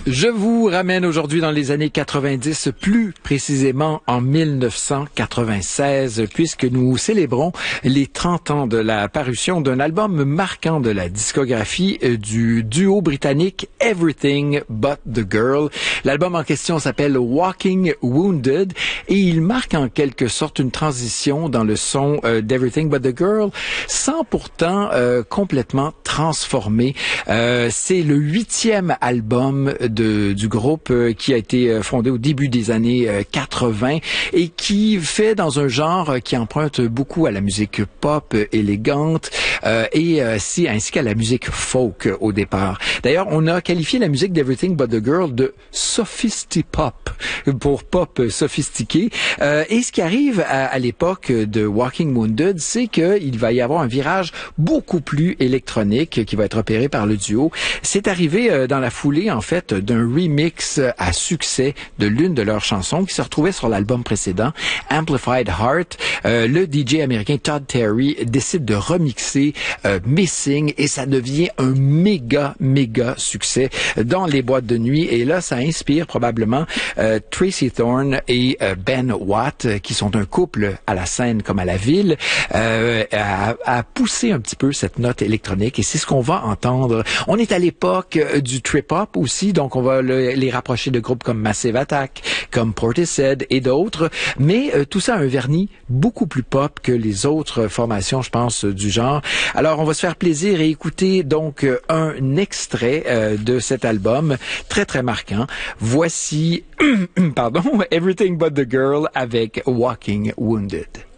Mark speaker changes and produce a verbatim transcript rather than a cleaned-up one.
Speaker 1: Je vous ramène aujourd'hui dans les années quatre-vingt-dix, plus précisément en mille neuf cent quatre-vingt-seize, puisque nous célébrons les trente ans de la parution d'un album marquant de la discographie du duo britannique Everything But the Girl. L'album en question s'appelle Walking Wounded et il marque en quelque sorte une transition dans le son euh, d'Everything But the Girl, sans pourtant euh, complètement transformer. Euh, c'est le huitième album de, du groupe euh, qui a été euh, fondé au début des années euh, quatre-vingt et qui fait dans un genre euh, qui emprunte beaucoup à la musique pop euh, élégante euh, et euh, si, ainsi qu'à la musique folk euh, au départ. D'ailleurs, on a qualifié la musique d'Everything But the Girl de sophisti-pop, pour pop sophistiqué. Euh, et ce qui arrive à, à l'époque de Walking Wounded, c'est qu'il va y avoir un virage beaucoup plus électronique qui va être opéré par le duo. C'est arrivé euh, dans la foulée, en fait, d'un remix à succès de l'une de leurs chansons qui se retrouvait sur l'album précédent, Amplified Heart. Euh, le D J américain Todd Terry décide de remixer euh, Missing et ça devient un méga, méga succès dans les boîtes de nuit. Et là, ça inspire probablement euh, Tracy Thorn et euh, Ben Watt, qui sont un couple à la scène comme à la ville, euh, à, à pousser un petit peu cette note électronique. Et c'est ce qu'on va entendre. On est à l'époque euh, du trip-hop aussi, donc on va le, les rapprocher de groupes comme Massive Attack, comme Portishead et d'autres. Mais euh, tout ça a un vernis beaucoup plus pop que les autres formations, je pense, du genre. Alors, on va se faire plaisir et écouter donc euh, un extrait euh, de cet album très, très marquant. Voici, pardon, Everything But the Girl avec Walking Wounded.